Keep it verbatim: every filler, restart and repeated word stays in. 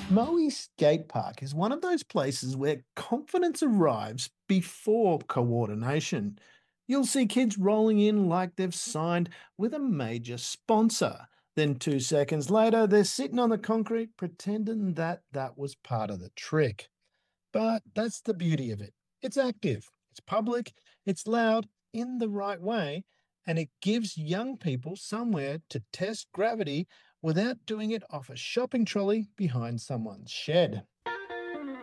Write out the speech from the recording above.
Maui Skate Park is one of those places where confidence arrives before coordination. You'll see kids rolling in like they've signed with a major sponsor. Then, two seconds later, they're sitting on the concrete pretending that that was part of the trick. But that's the beauty of it. It's active, it's public, it's loud in the right way, and it gives young people somewhere to test gravity without doing it off a shopping trolley behind someone's shed.